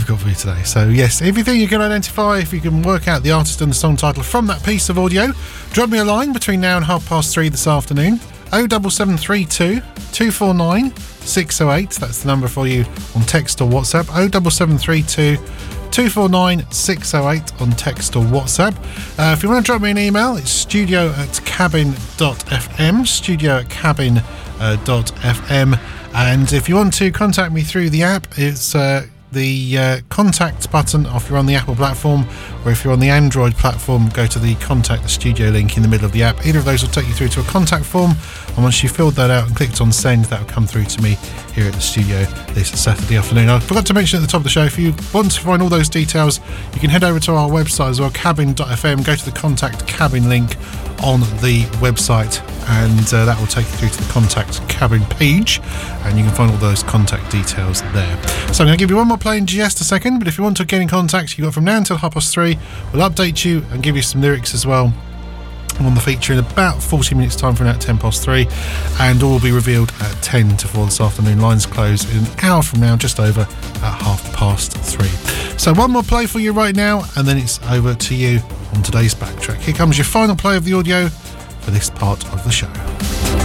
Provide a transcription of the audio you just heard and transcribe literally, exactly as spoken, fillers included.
I've got for you today. So yes, if you think you can identify, if you can work out the artist and the song title from that piece of audio, drop me a line between now and half past three this afternoon. oh seven seven three two, two four nine, six oh eight. That's the number for you on text or WhatsApp. oh seven seven three two, two four nine, six oh eight on text or WhatsApp. Uh, if you want to drop me an email, it's studio at cabin dot f m, studio at cabin dot f m. And if you want to contact me through the app, it's uh, the uh, contact button if you're on the Apple platform, or if you're on the Android platform, go to the contact the studio link in the middle of the app. Either of those will take you through to a contact form, and once you filled that out and clicked on send, that will come through to me here at the studio this Saturday afternoon. I forgot to mention at the top of the show, if you want to find all those details, you can head over to our website as well, cabin dot f m, go to the contact cabin link on the website, and uh, that will take you through to the contact cabin page, and you can find all those contact details there. So I'm going to give you one more play in just a second, but if you want to get in contact, you've got from now until half past three. We'll update you and give you some lyrics as well on the feature in about forty minutes time from now at ten past three, and all will be revealed at ten to four this afternoon. Lines close in an hour from now, just over at half past three. So one more play for you right now, and then it's over to you on today's backtrack. Here comes your final play of the audio for this part of the show.